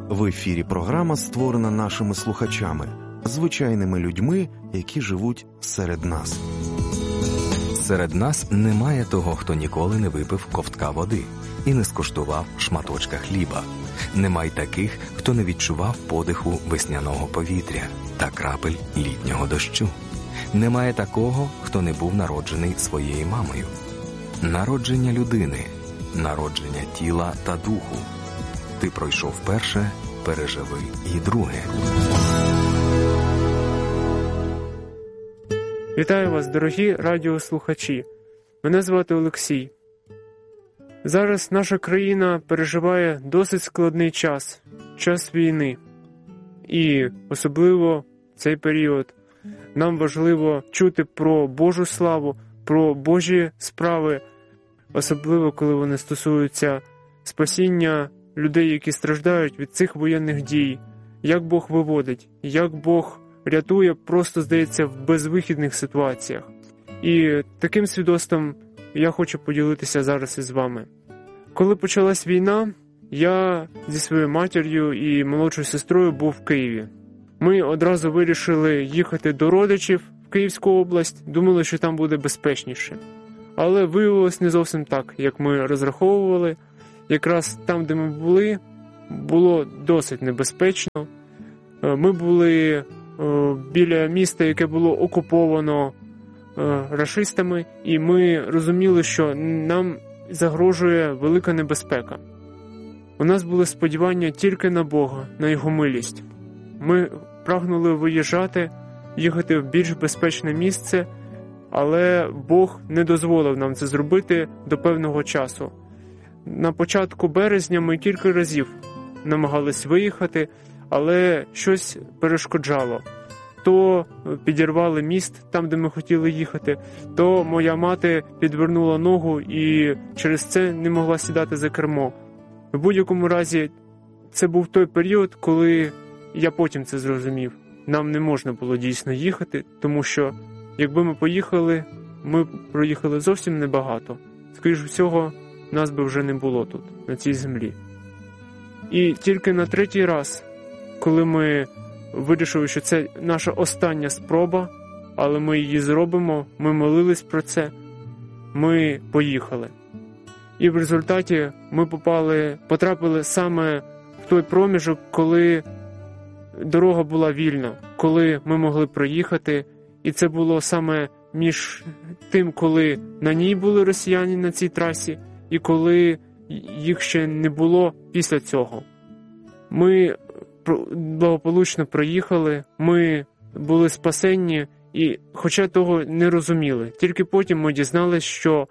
В ефірі програма створена нашими слухачами, звичайними людьми, які живуть серед нас. Серед нас немає того, хто ніколи не випив ковтка води і не скуштував шматочка хліба. Немає таких, хто не відчував подиху весняного повітря та крапель літнього дощу. Немає такого, хто не був народжений своєю мамою. Народження людини, народження тіла та духу. Ти пройшов перше, переживи і друге. Вітаю вас, дорогі радіослухачі. Мене звати Олексій. Зараз наша країна переживає досить складний час, час війни. І особливо в цей період нам важливо чути про Божу славу, про Божі справи, особливо коли вони стосуються спасіння людей, які страждають від цих воєнних дій, як Бог виводить, як Бог рятує просто, здається, в безвихідних ситуаціях. І таким свідоцтвом я хочу поділитися зараз із вами. Коли почалась війна, я зі своєю матір'ю і молодшою сестрою був в Києві. Ми одразу вирішили їхати до родичів в Київську область, думали, що там буде безпечніше. Але виявилось не зовсім так, як ми розраховували. Якраз там, де ми були, було досить небезпечно. Ми були біля міста, яке було окуповано рашистами, і ми розуміли, що нам загрожує велика небезпека. У нас були сподівання тільки на Бога, на Його милість. Ми прагнули виїжджати, їхати в більш безпечне місце, але Бог не дозволив нам це зробити до певного часу. На початку березня ми кілька разів намагались виїхати, але щось перешкоджало. То підірвали міст там, де ми хотіли їхати, то моя мати підвернула ногу і через це не могла сідати за кермо. В будь-якому разі, це був той період, коли я потім це зрозумів. Нам не можна було дійсно їхати, тому що якби ми поїхали, ми проїхали зовсім небагато. Скоріше всього, нас би вже не було тут, на цій землі. І тільки на третій раз, коли ми вирішили, що це наша остання спроба, але ми її зробимо, ми молились про це, ми поїхали. І в результаті ми потрапили саме в той проміжок, коли дорога була вільна, коли ми могли проїхати, і це було саме між тим, коли на ній були росіяни на цій трасі, і коли їх ще не було після цього. Ми благополучно проїхали, ми були спасенні, і хоча того не розуміли. Тільки потім ми дізналися, що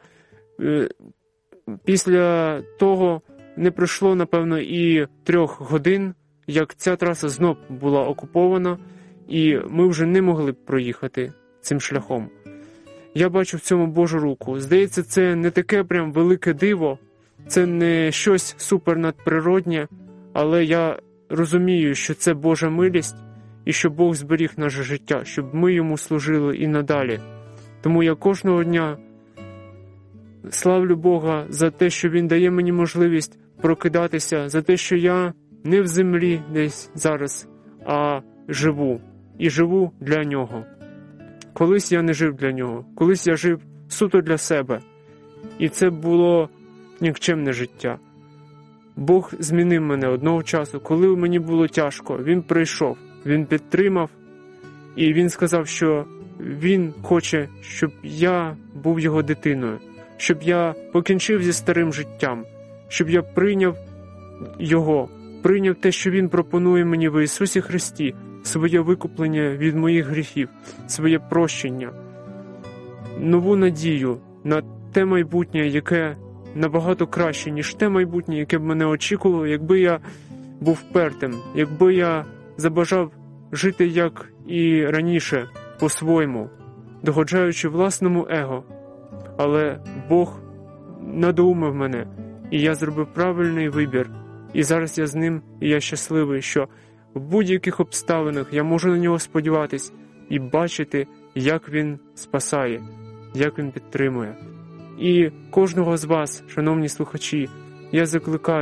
після того не пройшло, напевно, і 3 годин, як ця траса знов була окупована, і ми вже не могли б проїхати цим шляхом. Я бачу в цьому Божу руку. Здається, це не таке прям велике диво, це не щось супернадприроднє, але я розумію, що це Божа милість і що Бог зберіг наше життя, щоб ми Йому служили і надалі. Тому я кожного дня славлю Бога за те, що Він дає мені можливість прокидатися, за те, що я не в землі десь зараз, а живу. І живу для Нього. Колись я не жив для Нього, колись я жив суто для себе. І це було нікчемне життя. Бог змінив мене одного часу, коли мені було тяжко. Він прийшов, Він підтримав, і Він сказав, що Він хоче, щоб я був Його дитиною, щоб я покінчив зі старим життям, щоб я прийняв Його, прийняв те, що Він пропонує мені в Ісусі Христі, своє викуплення від моїх гріхів, своє прощення, нову надію на те майбутнє, яке набагато краще, ніж те майбутнє, яке б мене очікувало, якби я був впертим, якби я забажав жити, як і раніше, по-своєму, догоджаючи власному его. Але Бог надоумив мене, і я зробив правильний вибір. І зараз я з ним, і я щасливий, що в будь-яких обставинах я можу на нього сподіватись і бачити, як він спасає, як він підтримує. І кожного з вас, шановні слухачі, я закликаю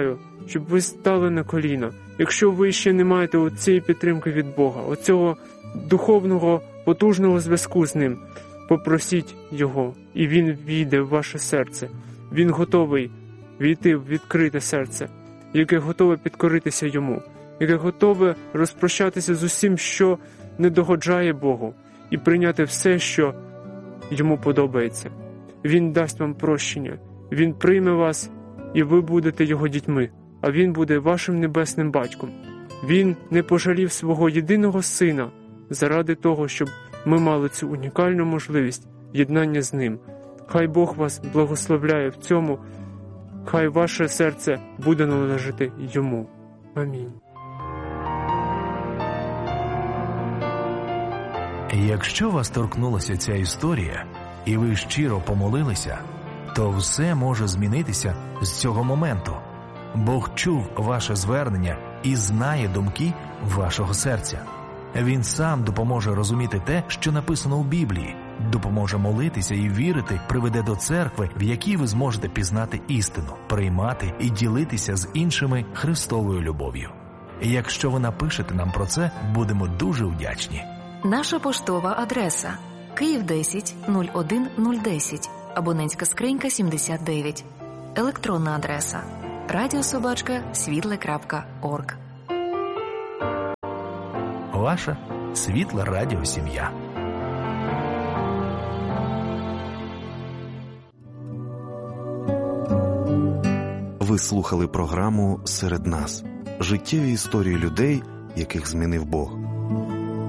щоб ви стали на коліна. Якщо ви ще не маєте цієї підтримки від Бога, оцього духовного, потужного зв'язку з Ним, попросіть Його, і Він війде в ваше серце. Він готовий війти в відкрите серце, яке готове підкоритися Йому, яке готове розпрощатися з усім, що не догоджає Богу, і прийняти все, що Йому подобається. Він дасть вам прощення, Він прийме вас, і ви будете Його дітьми, а Він буде вашим небесним батьком. Він не пожалів свого єдиного Сина заради того, щоб ми мали цю унікальну можливість єднання з Ним. Хай Бог вас благословляє в цьому, хай ваше серце буде належати Йому. Амінь. Якщо вас торкнулася ця історія, і ви щиро помолилися, то все може змінитися з цього моменту. Бог чув ваше звернення і знає думки вашого серця. Він сам допоможе розуміти те, що написано у Біблії, допоможе молитися і вірити, приведе до церкви, в якій ви зможете пізнати істину, приймати і ділитися з іншими Христовою любов'ю. Якщо ви напишете нам про це, будемо дуже вдячні. Наша поштова адреса: Київ 10 01010, абонентська скринька 79. Електронна адреса: radio@світле.орг. Ваша Світла радіосім'я. Ви слухали програму «Серед нас» – життєві історії людей, яких змінив Бог.